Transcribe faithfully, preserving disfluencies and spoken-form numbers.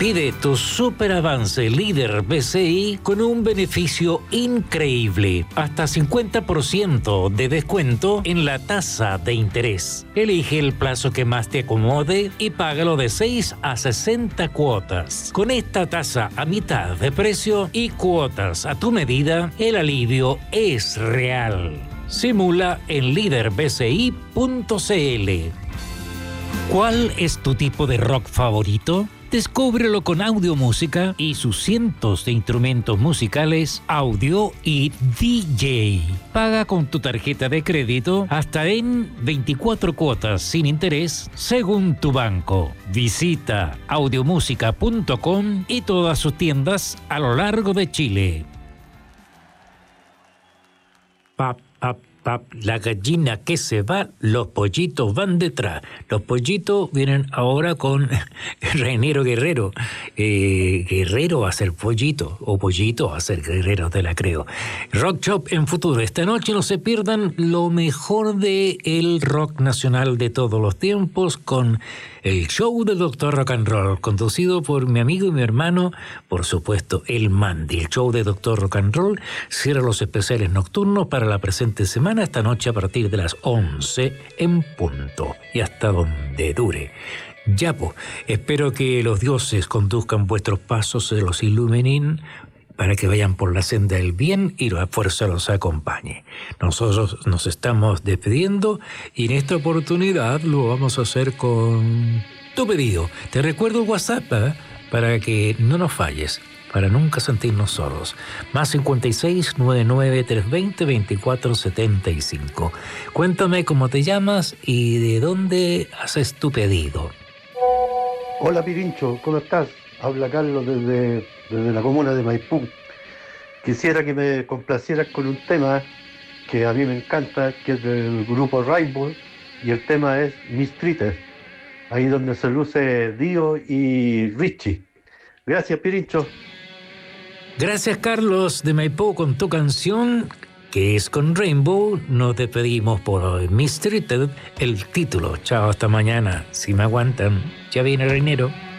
Pide tu super avance líder B C I con un beneficio increíble, hasta cincuenta por ciento de descuento en la tasa de interés. Elige el plazo que más te acomode y págalo de seis a sesenta cuotas. Con esta tasa a mitad de precio y cuotas a tu medida, el alivio es real. Simula en líder b c i punto c l. ¿Cuál es tu tipo de rock favorito? Descúbrelo con Audiomúsica y sus cientos de instrumentos musicales, audio y D J. Paga con tu tarjeta de crédito hasta en veinticuatro cuotas sin interés según tu banco. Visita audiomúsica punto com y todas sus tiendas a lo largo de Chile. Pap, pap, pap, la gallina que se va, los pollitos van detrás. Los pollitos vienen ahora con Reinero Guerrero. Eh, Guerrero va a ser pollito, o pollito va a ser Guerrero, te la creo. Rock Shop en futuro. Esta noche no se pierdan lo mejor de el rock nacional de todos los tiempos con el show de Doctor Rock and Roll, conducido por mi amigo y mi hermano, por supuesto, el Mandy. El show de Doctor Rock and Roll cierra los especiales nocturnos para la presente semana, esta noche a partir de las once en punto y hasta donde dure. Ya, pues, espero que los dioses conduzcan vuestros pasos, se los iluminen, para que vayan por la senda del bien y la fuerza los acompañe. Nosotros nos estamos despidiendo y en esta oportunidad lo vamos a hacer con tu pedido. Te recuerdo el WhatsApp, ¿eh? Para que no nos falles, para nunca sentirnos solos. Más cincuenta y seis, noventa y nueve, trescientos veinte, veinticuatro setenta y cinco. Cuéntame cómo te llamas y de dónde haces tu pedido. Hola Pirincho, ¿cómo estás? Habla Carlos desde, desde la comuna de Maipú. Quisiera que me complacieras con un tema que a mí me encanta, que es del grupo Rainbow, y el tema es Mistreated, ahí donde se luce Dio y Richie. Gracias, Pirincho. Gracias, Carlos de Maipú, con tu canción, que es con Rainbow. Nos despedimos por Mistreated, el título. Chao, hasta mañana. Si me aguantan, ya viene Reinero.